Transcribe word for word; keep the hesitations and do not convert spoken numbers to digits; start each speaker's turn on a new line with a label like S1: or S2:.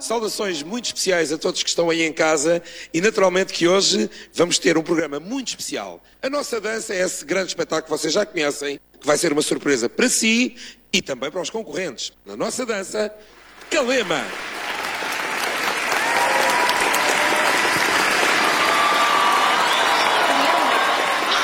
S1: Saudações muito especiais a todos que estão aí em casa e naturalmente que hoje vamos ter um programa muito especial. A nossa dança é esse grande espetáculo que vocês já conhecem, que vai ser uma surpresa para si e também para os concorrentes. Na nossa dança, Calema!